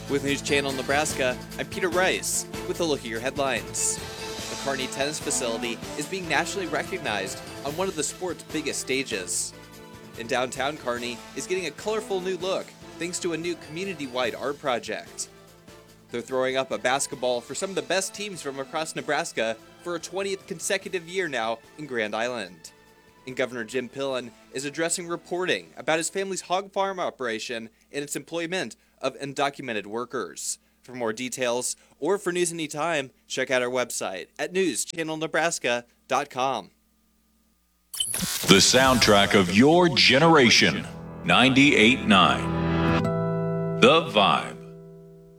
With News Channel Nebraska, I'm Peter Rice with a look at your headlines. The Kearney Tennis Facility is being nationally recognized on one of the sport's biggest stages. And downtown Kearney is getting a colorful new look thanks to a new community-wide art project. They're throwing up a basketball for some of the best teams from across Nebraska for a 20th consecutive year now in Grand Island. And Governor Jim Pillen is addressing reporting about his family's hog farm operation and its employment of undocumented workers. For more details or for news anytime, check out our website at newschannelnebraska.com. The soundtrack of your generation, 98.9. The Vibe.